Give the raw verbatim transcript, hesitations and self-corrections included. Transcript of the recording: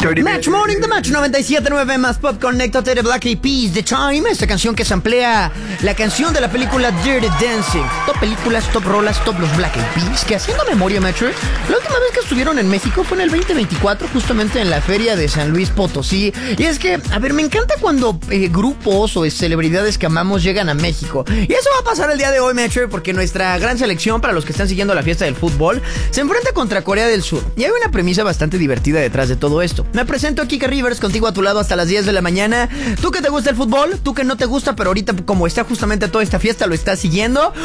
Match Morning, The Match noventa y siete punto nueve más Pop Connected de Black Eyed Peas, The Time. Esta canción que samplea la canción de la película Dirty Dancing. Top películas, top rolas, top los Black Eyed Peas. Que haciendo memoria, Metro, la última vez que estuvieron en México fue en el veinte veinticuatro, justamente en la feria de San Luis Potosí. Y es que, a ver, me encanta cuando eh, grupos o celebridades que amamos llegan a México. Y eso va a pasar el día de hoy, Metro, porque nuestra gran selección, para los que están siguiendo la fiesta del fútbol, se enfrenta contra Corea del Sur. Y hay una premisa bastante divertida detrás de todo esto. Me presento a Kike Rivers, contigo a tu lado hasta las diez de la mañana. Tú que te gusta el fútbol, tú que no te gusta, pero ahorita como está justamente toda esta fiesta lo estás siguiendo.